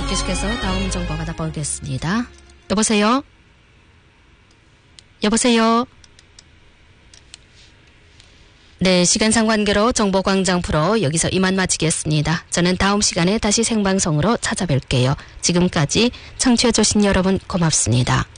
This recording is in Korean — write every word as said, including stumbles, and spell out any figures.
계속해서 다음 정보 받아보겠습니다. 여보세요? 여보세요? 네, 시간상 관계로 정보광장 프로 여기서 이만 마치겠습니다. 저는 다음 시간에 다시 생방송으로 찾아뵐게요. 지금까지 청취해주신 여러분 고맙습니다.